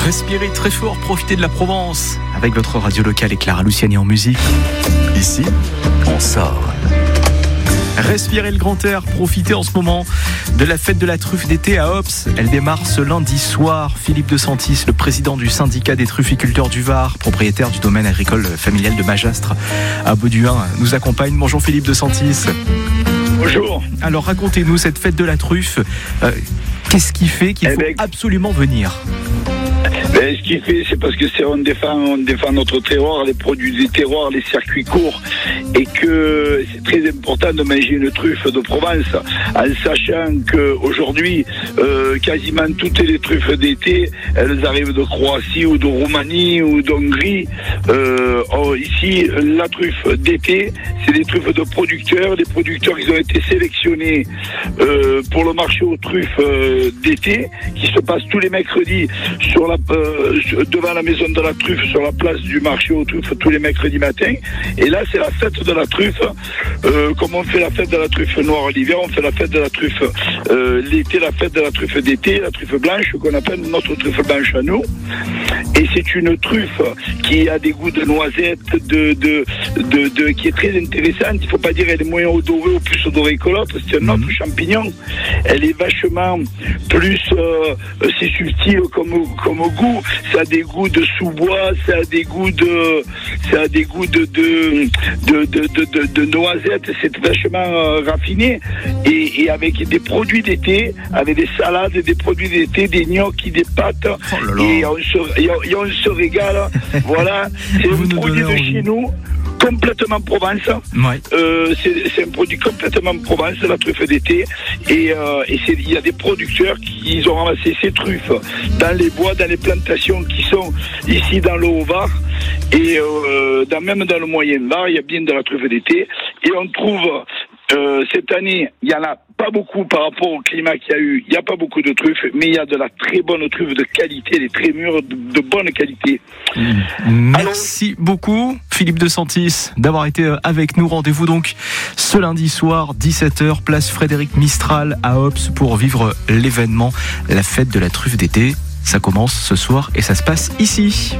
Respirez très fort, profitez de la Provence avec votre radio locale et Clara Luciani en musique. Ici, on sort. Respirez le grand air, profitez en ce moment de la fête de la truffe d'été à Ops. Elle démarre ce lundi soir. Philippe de Santis, le président du syndicat des trufficulteurs du Var, propriétaire du domaine agricole familial de Majestre à Bauduin, nous accompagne. Bonjour Philippe de Santis. Bonjour. Alors racontez-nous cette fête de la truffe. Qu'est-ce qui fait qu'il faut absolument venir ? Ce qui fait, c'est parce que on défend notre terroir, les produits du terroir, les circuits courts, et que c'est très important de manger une truffe de Provence, en sachant qu'aujourd'hui, quasiment toutes les truffes d'été, elles arrivent de Croatie ou de Roumanie ou d'Hongrie. Ici, la truffe d'été, c'est des truffes de producteurs, des producteurs qui ont été sélectionnés pour le marché aux truffes d'été, qui se passe tous les mercredis devant la maison de la truffe, sur la place du marché aux truffes tous les mercredis matins. Et là, c'est la fête de la truffe. Comme on fait la fête de la truffe noire l'hiver, on fait la fête de la truffe l'été, la fête de la truffe d'été, la truffe blanche, qu'on appelle notre truffe blanche à nous. Et c'est une truffe qui a des goûts de noisettes, qui est très intéressante. Il ne faut pas dire qu'elle est moins odorée ou plus odorée que l'autre. C'est un autre champignon. Elle est vachement plus, c'est subtil comme goût. Ça a des goûts de sous-bois, ça a des goûts de noisettes. C'est vachement raffiné. Et avec des produits d'été, avec des salades, des produits d'été, des gnocchis, des pâtes. Oh et on se régale. Voilà. C'est un produit de chez nous. Complètement Provence. Ouais. C'est un produit complètement Provence, la truffe d'été. Et il y a des producteurs qui ont ramassé ces truffes dans les bois, dans les plantations qui sont ici dans le Haut-Var. Et même dans le Moyen-Var, il y a bien de la truffe d'été. Et on trouve cette année, il n'y en a pas beaucoup par rapport au climat qu'il y a eu. Il n'y a pas beaucoup de truffes, mais il y a de la très bonne truffe de qualité, des très mûres de bonne qualité. Merci beaucoup Philippe de Santis d'avoir été avec nous. Rendez-vous donc ce lundi soir 17h, place Frédéric Mistral à Ops pour vivre l'événement, la fête de la truffe d'été. Ça commence ce soir et ça se passe ici.